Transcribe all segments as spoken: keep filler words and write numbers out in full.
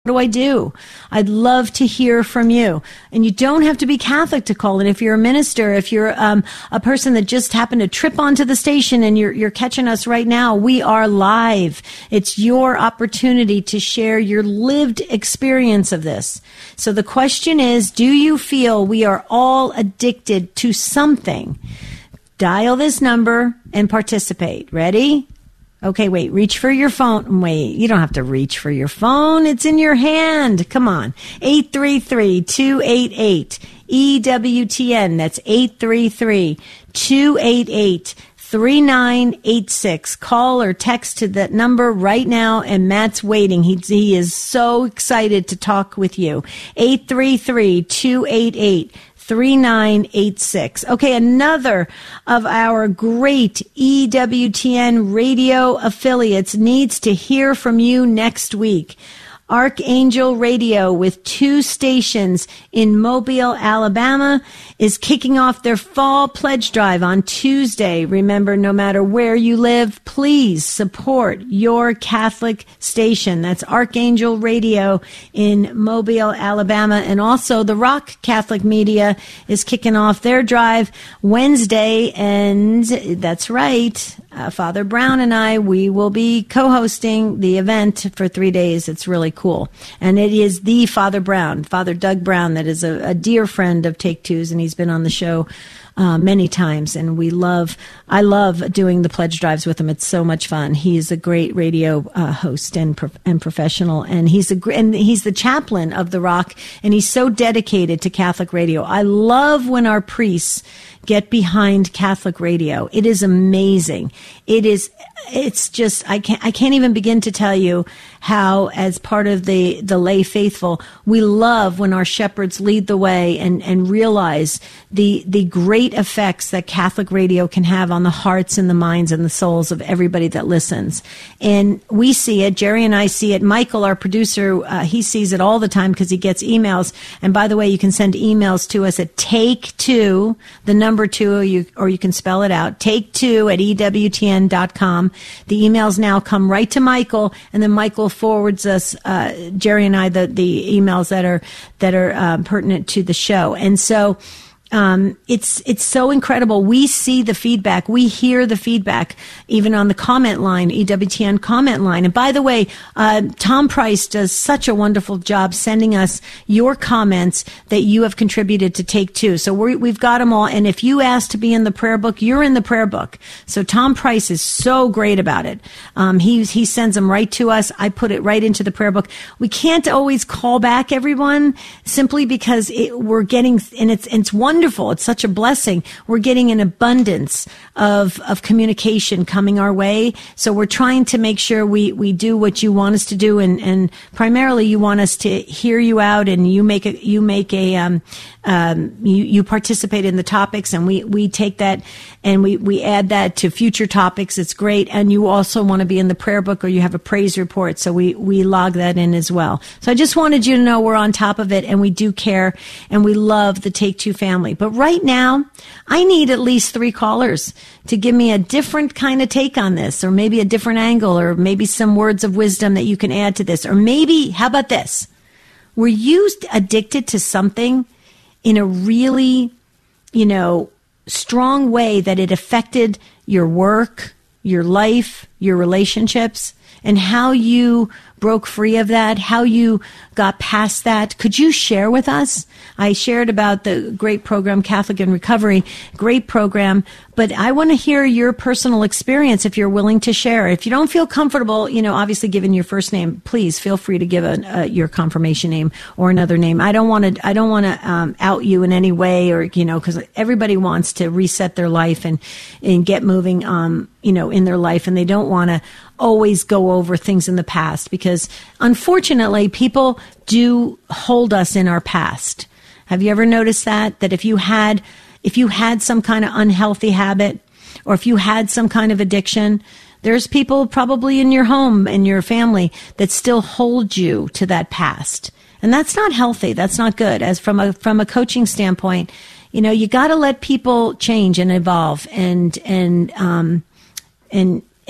What do I do? I'd love to hear from you. And you don't have to be Catholic to call in. If you're a minister, if you're um, a person that just happened to trip onto the station and you're, you're catching us right now, we are live. It's your opportunity to share your lived experience of this. So the question is, do you feel we are all addicted to something? Dial this number and participate. Ready? Okay, wait, reach for your phone. Wait, you don't have to reach for your phone. It's in your hand. Come on. eight three three, two eight eight, E W T N. That's eight three three, two eight eight, three nine eight six. Call or text to that number right now, and Matt's waiting. He, he is so excited to talk with you. eight three three, two eight eight, three nine eight six. Okay, another of our great E W T N radio affiliates needs to hear from you next week. Archangel Radio, with two stations in Mobile, Alabama, is kicking off their fall pledge drive on Tuesday. Remember, no matter where you live, please support your Catholic station. That's Archangel Radio in Mobile, Alabama. And also the Rock Catholic Media is kicking off their drive Wednesday. And that's right, uh, Father Brown and I, we will be co-hosting the event for three days. It's really cool. Cool. And it is the Father Brown, Father Doug Brown, that is a, a dear friend of Take Two's, and he's been on the show uh, many times. And we love, I love doing the pledge drives with him. It's so much fun. He's a great radio uh, host and pro- and professional, and he's a and he's the chaplain of the Rock, and he's so dedicated to Catholic radio. I love when our priests get behind Catholic radio. It is amazing. It is. It's just, I can't, I can't even begin to tell you how, as part of the, the lay faithful, we love when our shepherds lead the way and, and realize the, the great effects that Catholic radio can have on the hearts and the minds and the souls of everybody that listens. And we see it. Jerry and I see it. Michael, our producer, uh, he sees it all the time because he gets emails. And by the way, you can send emails to us at take two, the number two, or you, or you can spell it out, take two at E W T N dot com. The emails now come right to Michael, and then Michael forwards us, uh, Jerry and I, the, the emails that are that are um, pertinent to the show. And so um, it's it's so incredible. We see the feedback. We hear the feedback, even on the comment line, E W T N comment line. And by the way, uh, Tom Price does such a wonderful job sending us your comments that you have contributed to Take Two. So we're, we've got them all. And if you ask to be in the prayer book, you're in the prayer book. So Tom Price is so great about it. Um, he, he sends them right to us. I put it right into the prayer book. We can't always call back everyone simply because it, we're getting, and it's, it's wonderful. It's such a blessing. We're getting an abundance of, of communication coming our way. So we're trying to make sure we, we do what you want us to do. And, and primarily you want us to hear you out, and you make a, you make a, um, um, you, you participate in the topics, and we, we take that and we, we add that to future topics. It's great. And you also want to be in the prayer book, or you have a praise report. So we, we log that in as well. So I just wanted you to know we're on top of it, and we do care, and we love the Take Two family. But right now, I need at least three callers to give me a different kind of take on this, or maybe a different angle, or maybe some words of wisdom that you can add to this. Or maybe, how about this? Were you addicted to something in a really, you know, strong way that it affected your work, your life, your relationships, and how you broke free of that, how you got past that? Could you share with us? I shared about the great program, Catholic in Recovery, great program, but I want to hear your personal experience if you're willing to share. If you don't feel comfortable, you know, obviously giving your first name, please feel free to give a, uh, your confirmation name or another name. I don't want to, I don't want to um, out you in any way, or, you know, because everybody wants to reset their life and, and get moving, um, you know, in their life, and they don't want to always go over things in the past, because unfortunately people do hold us in our past. Have you ever noticed that? That if you had, if you had some kind of unhealthy habit, or if you had some kind of addiction, there's people probably in your home, in your family, that still hold you to that past. And that's not healthy. That's not good. As from a, from a coaching standpoint, you know, you got to let people change and evolve and, and, um, and,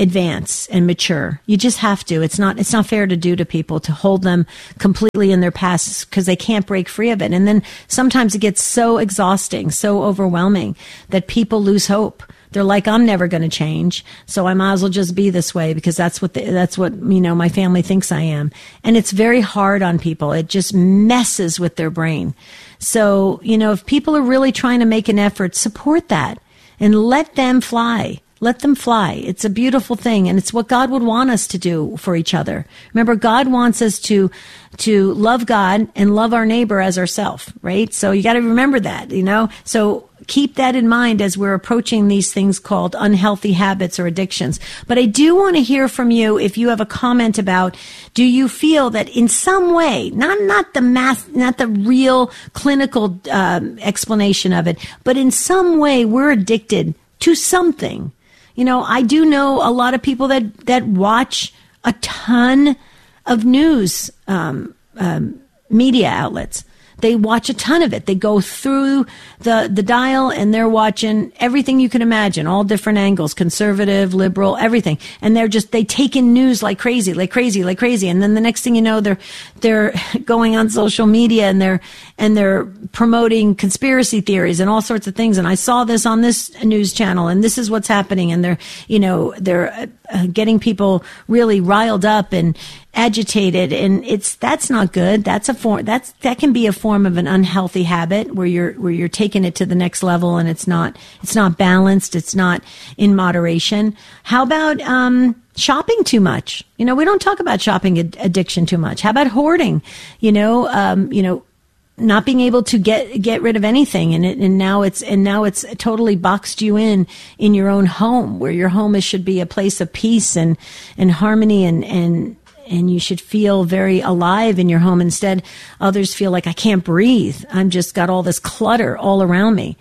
advance and mature. You just have to. It's not, it's not fair to do to people to hold them completely in their past because they can't break free of it. And then sometimes it gets so exhausting, so overwhelming that people lose hope. They're like, I'm never going to change, so I might as well just be this way because that's what the, that's what, you know, my family thinks I am. And it's very hard on people. It just messes with their brain. So, you know, if people are really trying to make an effort, support that and let them fly. Let them fly. It's a beautiful thing, and it's what God would want us to do for each other. Remember, God wants us to to love God and love our neighbor as ourselves, right? So you got to remember that, you know? So keep that in mind as we're approaching these things called unhealthy habits or addictions. But I do want to hear from you if you have a comment about, do you feel that in some way, not not the math, not the real clinical um, explanation of it, but in some way we're addicted to something. You know, I do know a lot of people that, that watch a ton of news um, um, media outlets. They watch a ton of it. They go through the, the dial and they're watching everything you can imagine, all different angles, conservative, liberal, everything. And they're just, they take in news like crazy, like crazy, like crazy. And then the next thing you know, they're, they're going on social media and they're, and they're promoting conspiracy theories and all sorts of things. And I saw this on this news channel and this is what's happening. And they're, you know, they're uh, getting people really riled up and agitated, and it's that's not good. That's a form that's that can be a form of an unhealthy habit where you're where you're taking it to the next level, and it's not it's not balanced. It's not in moderation. How about um, shopping too much? You know, we don't talk about shopping ad- addiction too much. How about hoarding? You know, um, you know. Not being able to get get rid of anything, and it, and now it's and now it's totally boxed you in in your own home, where your home is, should be a place of peace and and harmony, and and and you should feel very alive in your home. Instead, others feel like I can't breathe. I'm just got all this clutter all around me.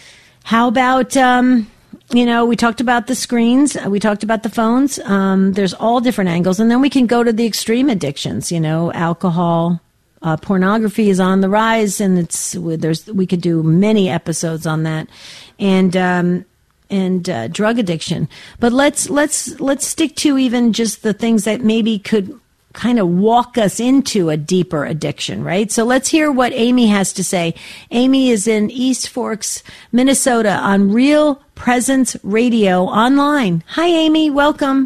How about um, you know, we talked about the screens, we talked about the phones. Um, there's all different angles, and then we can go to the extreme addictions. You know, alcohol. Uh, pornography is on the rise, and it's there's we could do many episodes on that, and um, and uh, drug addiction. But let's let's let's stick to even just the things that maybe could kind of walk us into a deeper addiction, right? So let's hear what Amy has to say. Amy is in East Forks, Minnesota, on Real Presence Radio online. Hi, Amy. Welcome.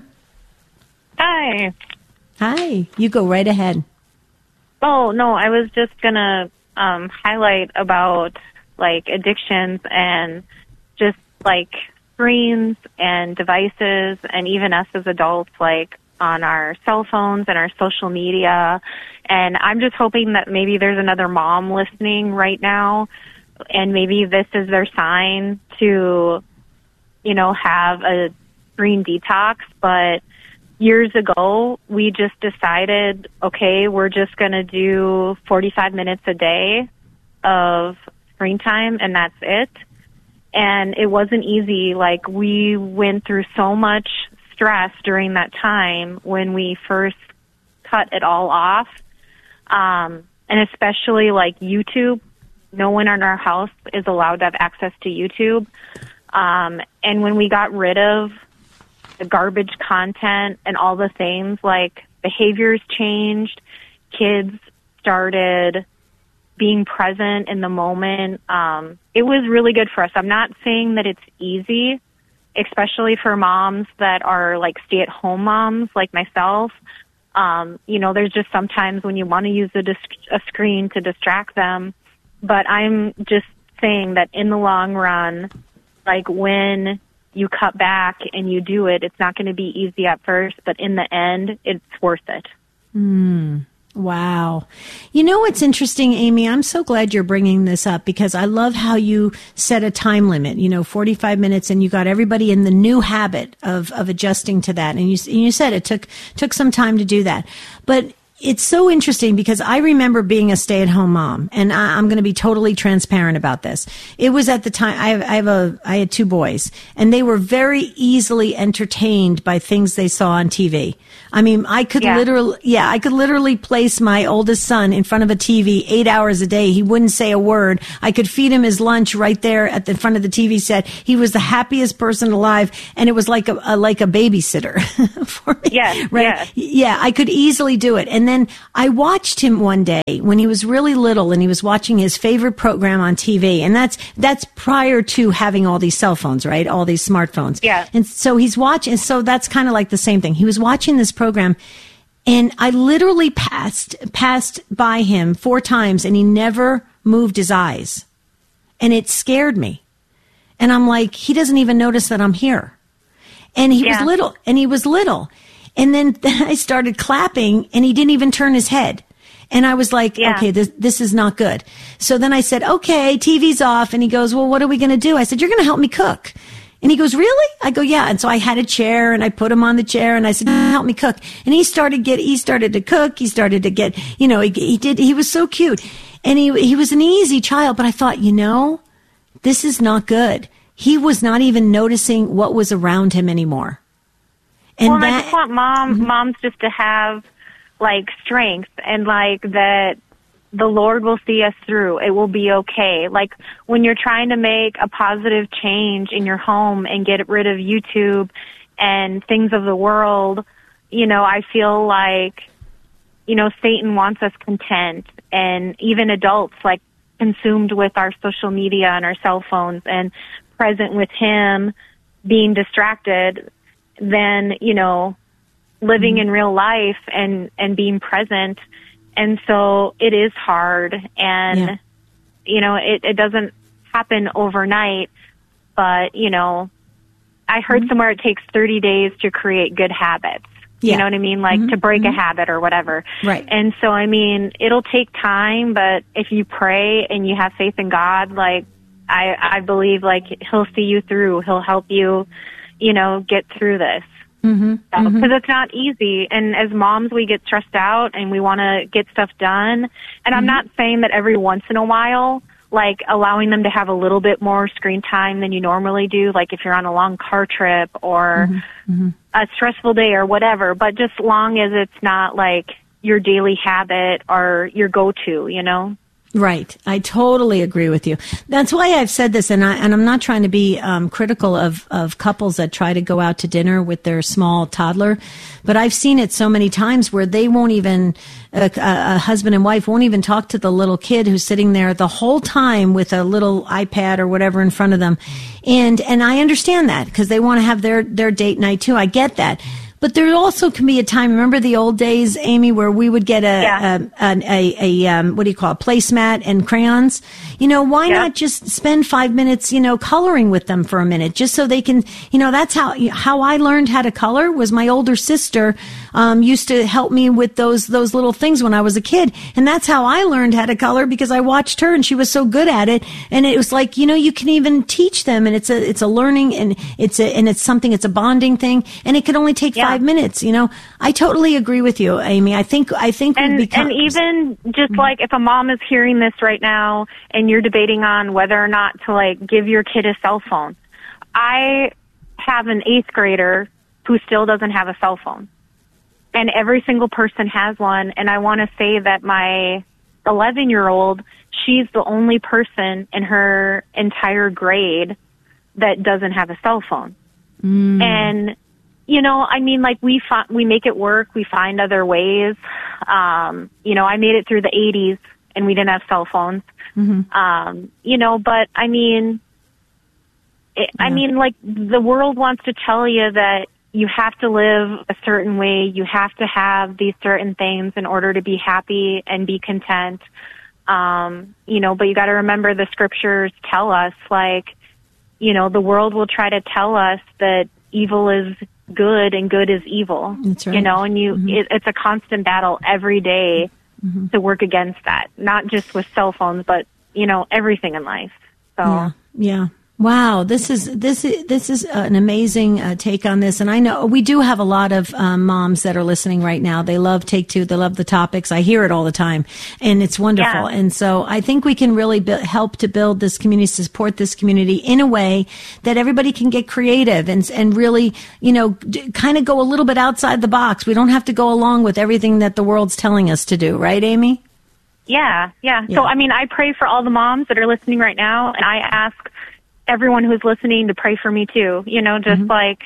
Hi. Hi. You go right ahead. Oh, no, I was just going to um, highlight about, like, addictions and just, like, screens and devices, and even us as adults, like, on our cell phones and our social media. And I'm just hoping that maybe there's another mom listening right now, and maybe this is their sign to, you know, have a screen detox. But years ago, we just decided, okay, we're just going to do forty-five minutes a day of screen time, and that's it. And it wasn't easy. Like, we went through so much stress during that time when we first cut it all off. Um, and especially, like, YouTube. No one in our house is allowed to have access to YouTube. Um, and when we got rid of the garbage content and all the things, like, behaviors changed, kids started being present in the moment. Um, it was really good for us. I'm not saying that it's easy, especially for moms that are, like, stay-at-home moms like myself. Um, you know, there's just sometimes when you want to use a, dis- a screen to distract them. But I'm just saying that in the long run, like, when you cut back and you do it, it's not going to be easy at first, but in the end, it's worth it. Mm, wow. You know what's interesting, Amy? I'm so glad you're bringing this up, because I love how you set a time limit, you know, forty-five minutes, and you got everybody in the new habit of, of adjusting to that. And you, and you said it took, took some time to do that. But it's so interesting because I remember being a stay-at-home mom, and I, I'm going to be totally transparent about this. It was at the time I have, I have a I had two boys, and they were very easily entertained by things they saw on T V. I mean, I could yeah. literally, yeah, I could literally place my oldest son in front of a T V eight hours a day. He wouldn't say a word. I could feed him his lunch right there at the front of the T V set. He was the happiest person alive, and it was like a, a like a babysitter for me. Yeah, right. Yeah. yeah, I could easily do it. And then I watched him one day when he was really little, and he was watching his favorite program on T V, and that's that's prior to having all these cell phones, right? All these smartphones. Yeah. And so he's watching. So that's kind of like the same thing. He was watching this program, and I literally passed passed by him four times, and he never moved his eyes, and it scared me. And I'm like, he doesn't even notice that I'm here. And he yeah. was little, and he was little. And then I started clapping, and he didn't even turn his head. And I was like, yeah. okay, this, this is not good. So then I said, okay, T V's off. And he goes, well, what are we going to do? I said, you're going to help me cook. And he goes, really? I go, yeah. And so I had a chair, and I put him on the chair, and I said, help me cook. And he started get, he started to cook. He started to get, you know, he, he did, he was so cute. And he, he was an easy child, but I thought, you know, this is not good. He was not even noticing what was around him anymore. And well, that, I just want mom, mm-hmm. moms just to have, like, strength and, like, that the Lord will see us through. It will be okay. Like, when you're trying to make a positive change in your home and get rid of YouTube and things of the world, you know, I feel like, you know, Satan wants us content, and even adults, like, consumed with our social media and our cell phones and present with him, being distracted, than, you know, living mm-hmm. in real life and, and being present. And so it is hard, and, yeah. you know, it, it doesn't happen overnight, but, you know, I heard mm-hmm. somewhere it takes thirty days to create good habits. Yeah. You know what I mean? Like mm-hmm. to break mm-hmm. a habit or whatever. Right. And so, I mean, it'll take time, but if you pray and you have faith in God, like, I, I believe, like, he'll see you through. He'll help you, you know, get through this. Mm-hmm. So, mm-hmm. 'cause it's not easy. And as moms, we get stressed out and we want to get stuff done. And mm-hmm. I'm not saying that every once in a while, like, allowing them to have a little bit more screen time than you normally do, like if you're on a long car trip or mm-hmm. Mm-hmm. a stressful day or whatever, but just long as it's not like your daily habit or your go-to, you know? Right. I totally agree with you. That's why I've said this, and, I, and I'm not trying to be um, critical of, of couples that try to go out to dinner with their small toddler, but I've seen it so many times where they won't even, a, a husband and wife won't even talk to the little kid who's sitting there the whole time with a little iPad or whatever in front of them. And, and I understand that because they want to have their, their date night too. I get that. But there also can be a time, remember the old days, Amy, where we would get a, yeah. a, a, a, a um, what do you call it, placemat and crayons? You know, why yeah. not just spend five minutes, you know, coloring with them for a minute, just so they can, you know, that's how, how I learned how to color was my older sister, um, used to help me with those, those little things when I was a kid. And that's how I learned how to color because I watched her and she was so good at it. And it was like, you know, you can even teach them, and it's a, it's a learning, and it's a, and it's something, it's a bonding thing, and it can only take yeah. five minutes, you know. I totally agree with you, Amy. I think, I think and, we've become, and even just like if a mom is hearing this right now and you're debating on whether or not to, like, give your kid a cell phone. I have an eighth grader who still doesn't have a cell phone, and every single person has one. And I want to say that my eleven year old, she's the only person in her entire grade that doesn't have a cell phone. Mm. And, you know, I mean, like, we fi- we make it work. We find other ways. Um, you know, I made it through the eighties and we didn't have cell phones. Mm-hmm. Um, you know, but I mean, it, yeah. I mean, like, the world wants to tell you that you have to live a certain way. You have to have these certain things in order to be happy and be content. Um, you know, but you got to remember the scriptures tell us, like, you know, the world will try to tell us that evil is good and good is evil. That's right. You know, and you, mm-hmm. it, it's a constant battle every day mm-hmm. to work against that, not just with cell phones, but, you know, everything in life. So, yeah, yeah. Wow, this is this is this is an amazing uh, take on this, and I know we do have a lot of um, moms that are listening right now. They love Take Two, they love the topics. I hear it all the time, and it's wonderful. Yeah. And so I think we can really bu- help to build this community, support this community in a way that everybody can get creative and and really, you know, d- kind of go a little bit outside the box. We don't have to go along with everything that the world's telling us to do, right, Amy? Yeah, yeah. Yeah. So, I mean, I pray for all the moms that are listening right now, and I ask everyone who's listening to pray for me too. You know, just Mm-hmm. like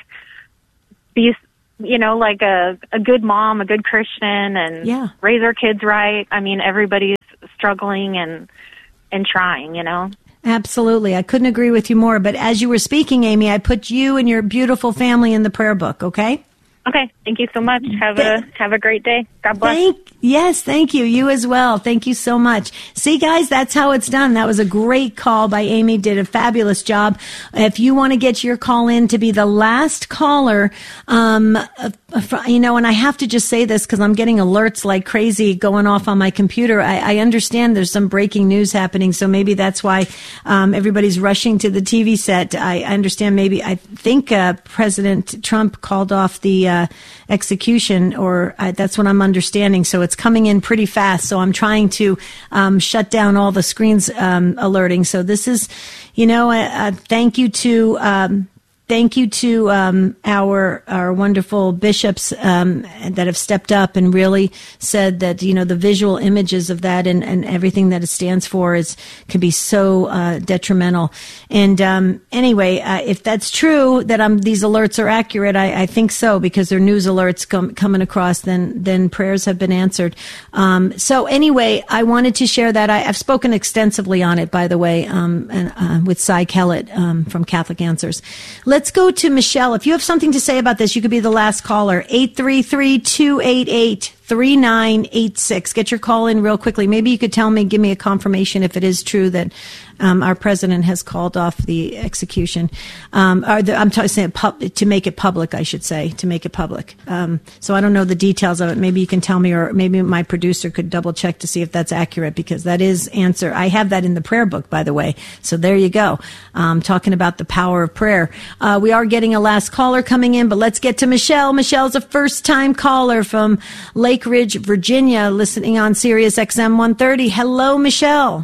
be, you know, like a a good mom, a good Christian, and Yeah. raise our kids right. I mean, everybody's struggling and and trying. You know. Absolutely. I couldn't agree with you more. But as you were speaking, Amy, I put you and your beautiful family in the prayer book, okay? Okay. Thank you so much. Have a have a great day. God bless. Thank, yes, thank you. You as well. Thank you so much. See, guys, that's how it's done. That was a great call by Amy. Did a fabulous job. If you want to get your call in to be the last caller, um, uh, you know, and I have to just say this because I'm getting alerts like crazy going off on my computer. I, I understand there's some breaking news happening, so maybe that's why um, everybody's rushing to the T V set. I understand maybe, I think uh, President Trump called off the uh, execution, or uh, that's what I'm understanding. So it's coming in pretty fast. So I'm trying to um, shut down all the screens um, alerting. So this is, you know, a, a thank you to. Um, Thank you to um, our our wonderful bishops um, that have stepped up and really said that, you know, the visual images of that and, and everything that it stands for is can be so uh, detrimental. And um, anyway, uh, if that's true that um, these alerts are accurate, I, I think so, because they're news alerts com- coming across. Then then prayers have been answered. Um, so anyway, I wanted to share that. I, I've spoken extensively on it, by the way, um, and, uh, with Cy Kellett um, from Catholic Answers. Let's Let's go to Michelle. If you have something to say about this, you could be the last caller. eight three three, two eight eight, three nine eight six. Get your call in real quickly. Maybe you could tell me, give me a confirmation if it is true that um, our president has called off the execution. Um, or the, I'm t- saying pub- to make it public, I should say, to make it public. Um, so I don't know the details of it. Maybe you can tell me, or maybe my producer could double check to see if that's accurate, because that is answer. I have that in the prayer book, by the way. So there you go. Um, talking about the power of prayer. Uh, we are getting a last caller coming in, but let's get to Michelle. Michelle's a first-time caller from Lake Ridge, Virginia, listening on Sirius X M one thirty. Hello, Michelle.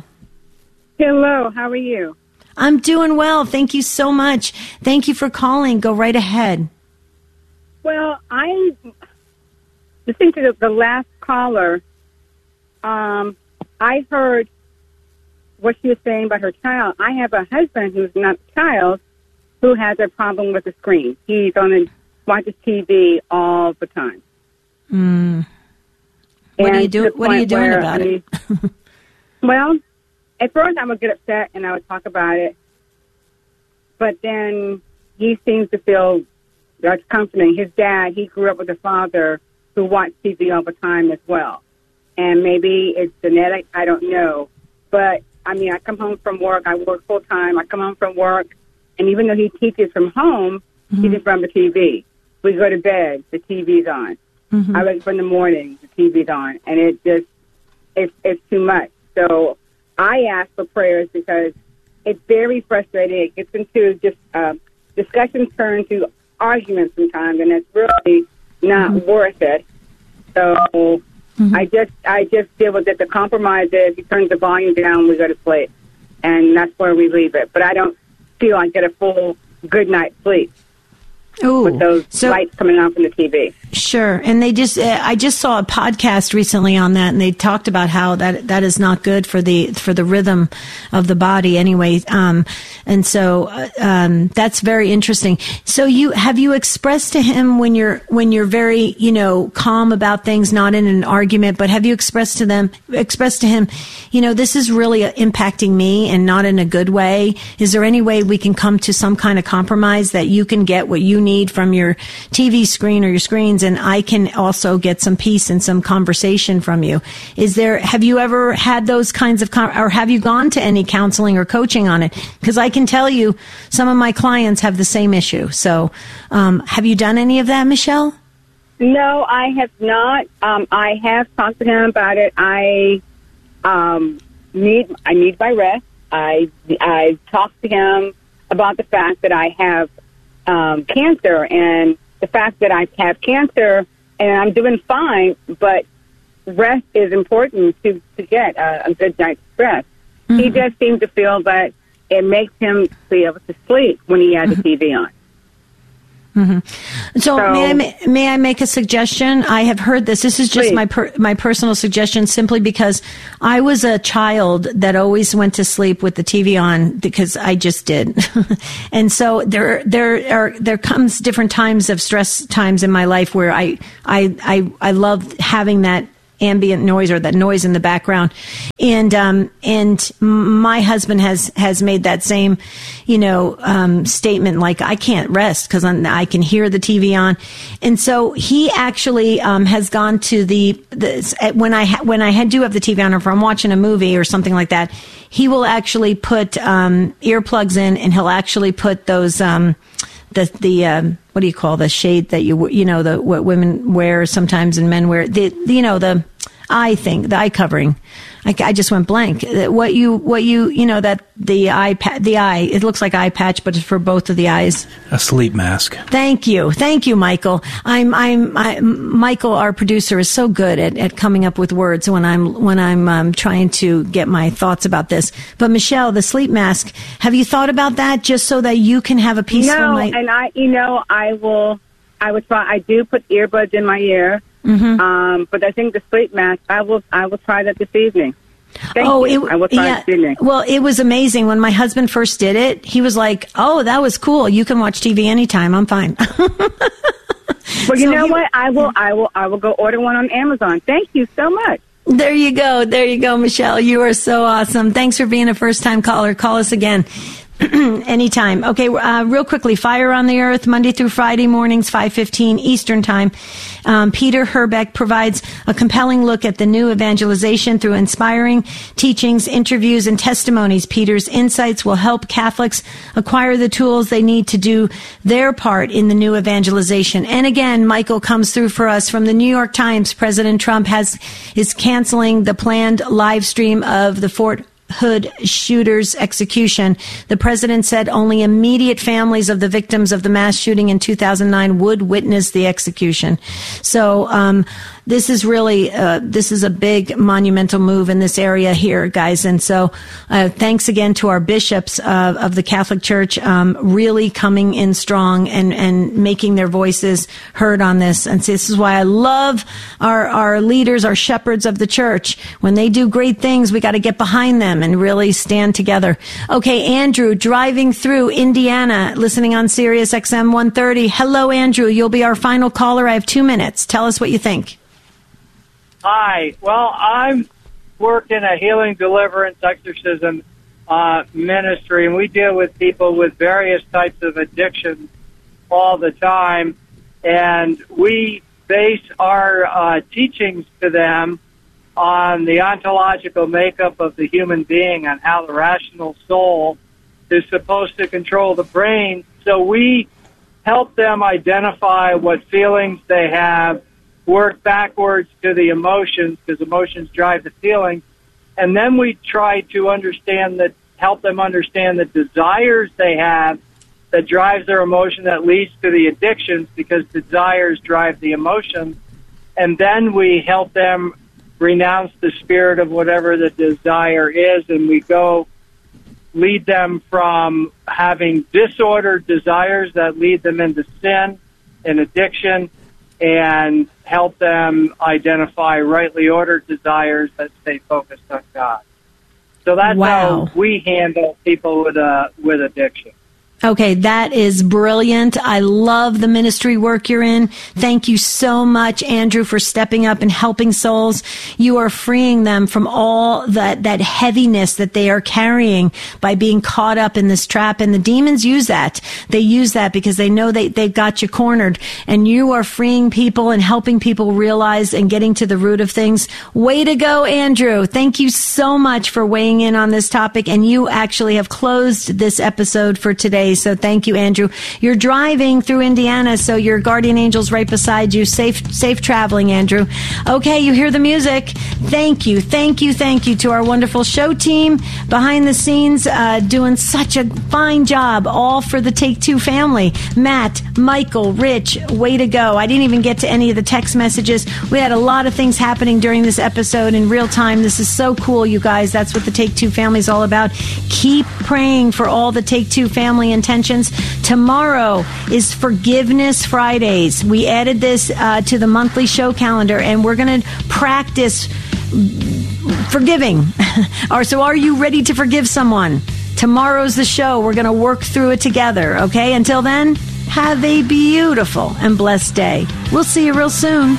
Hello, how are you? I'm doing well. Thank you so much. Thank you for calling. Go right ahead. Well, I listening to the, the last caller. Um, I heard what she was saying about her child. I have a husband who's not a child who has a problem with the screen. He's on the watches T V all the time. Mm. What And are you doing? What are you doing where, about I mean, it? Well, at first I would get upset and I would talk about it, but then he seems to feel that's comforting. His dad, he grew up with a father who watched T V all the time as well, and maybe it's genetic. I don't know, but I mean, I come home from work. I work full time. I come home from work, and even though he teaches from home, mm-hmm. he just runs the T V. We go to bed, the T V's on. Mm-hmm. I wake up in the morning, the T V's on, and it just it's it's too much. So I ask for prayers because it's very frustrating. It gets into just uh, discussions turn to arguments sometimes, and it's really not mm-hmm. worth it. So mm-hmm. I just I just deal with it. The compromise is he turns the volume down, we go to sleep, and that's where we leave it. But I don't feel I get a full good night's sleep. Ooh, with those so, lights coming on from the T V. Sure. And they just, uh, I just saw a podcast recently on that, and they talked about how that, that is not good for the, for the rhythm of the body anyway. Um, and so, uh, um, that's very interesting. So you, have you expressed to him when you're, when you're very, you know, calm about things, not in an argument, but have you expressed to them, expressed to him, you know, this is really impacting me and not in a good way? Is there any way we can come to some kind of compromise that you can get what you need from your T V screen or your screens, and I can also get some peace and some conversation from you? Is there, have you ever had those kinds of, or have you gone to any counseling or coaching on it? Because I can tell you some of my clients have the same issue. So um, have you done any of that, Michelle? No, I have not. Um, I have talked to him about it. I um, need I need my rest. I I talked to him about the fact that I have um, cancer and the fact that I have cancer and I'm doing fine, but rest is important to, to get a, a good night's rest. Mm-hmm. He just seems to feel that it makes him be able to sleep when he has mm-hmm. the T V on. Mm-hmm. So, so may, I, may I make a suggestion? I have heard this. This is just please. my per, my personal suggestion, simply because I was a child that always went to sleep with the T V on because I just did. And so there there are there comes different times of stress times in my life where I I I, I love having that ambient noise or that noise in the background. And, um, and my husband has, has made that same, you know, um, statement, like, I can't rest because I can hear the T V on. And so he actually, um, has gone to the, the when I, ha- when I do have the T V on, or if I'm watching a movie or something like that, he will actually put, um, earplugs in, and he'll actually put those, um, the, the, um, what do you call the shade that you, you know, the, what women wear sometimes and men wear, the, you know, the eye thing, the eye covering. I, I just went blank. What you, what you, you know, that the eye, pa- the eye, it looks like eye patch, but it's for both of the eyes. A sleep mask. Thank you. Thank you, Michael. I'm, I'm, I, Michael, our producer, is so good at, at coming up with words when I'm, when I'm um, trying to get my thoughts about this. But Michelle, the sleep mask, have you thought about that just so that you can have a peaceful no, night? And I, you know, I will, I would try, I do put earbuds in my ear. Mm-hmm. Um, but I think the sleep mask, I will, I will try that this evening. Thank oh, you. It, I will try yeah. this evening. Well, it was amazing when my husband first did it. He was like, "Oh, that was cool. You can watch T V anytime. I'm fine." Well, you so know he, what? I will, I will, I will go order one on Amazon. Thank you so much. There you go. There you go, Michelle. You are so awesome. Thanks for being a first-time caller. Call us again. Anytime. Okay, uh, real quickly, Fire on the Earth, Monday through Friday mornings, five fifteen Eastern Time. Um, Peter Herbeck provides a compelling look at the new evangelization through inspiring teachings, interviews, and testimonies. Peter's insights will help Catholics acquire the tools they need to do their part in the new evangelization. And again, Michael comes through for us from the New York Times. President Trump has is canceling the planned live stream of the Fort Hood shooter's execution. The president said only immediate families of the victims of the mass shooting in two thousand nine would witness the execution. So, um, this is really, uh, this is a big monumental move in this area here, guys. And so, uh, thanks again to our bishops uh, of the Catholic Church, um, really coming in strong and, and making their voices heard on this. And so this is why I love our, our leaders, our shepherds of the church. When they do great things, we got to get behind them and really stand together. Okay, Andrew, driving through Indiana, listening on Sirius X M one thirty. Hello, Andrew. You'll be our final caller. I have two minutes. Tell us what you think. Hi. Well, I'm work in a healing, deliverance, exorcism uh, ministry, and we deal with people with various types of addictions all the time, and we base our uh, teachings to them on the ontological makeup of the human being, on how the rational soul is supposed to control the brain. So we help them identify what feelings they have, work backwards to the emotions, because emotions drive the feelings, and then we try to understand that, help them understand the desires they have that drives their emotion that leads to the addictions, because desires drive the emotions, and then we help them renounce the spirit of whatever the desire is, and we go lead them from having disordered desires that lead them into sin and addiction, and help them identify rightly ordered desires that stay focused on God. So that's wow. how we handle people with uh, with addiction. Okay, that is brilliant. I love the ministry work you're in. Thank you so much, Andrew, for stepping up and helping souls. You are freeing them from all that, that heaviness that they are carrying by being caught up in this trap. And the demons use that. they use that because they know they, they've got you cornered, and you are freeing people and helping people realize and getting to the root of things. Way to go, Andrew. Thank you so much for weighing in on this topic, and you actually have closed this episode for today, so thank you, Andrew. You're driving through Indiana, so your guardian angel's right beside you. Safe, safe traveling, Andrew. Okay, you hear the music. Thank you, thank you, thank you to our wonderful show team behind the scenes, uh, doing such a fine job, all for the Take Two family. Matt, Michael, Rich, way to go. I didn't even get to any of the text messages. We had a lot of things happening during this episode in real time. This is so cool, you guys. That's what the Take Two family is all about. Keep praying for all the Take Two family intentions. Tomorrow is Forgiveness Fridays. We added this uh, to the monthly show calendar, and we're going to practice forgiving. Or so are you ready to forgive someone? Tomorrow's the show. We're going to work through it together, okay? Until then, have a beautiful and blessed day. We'll see you real soon.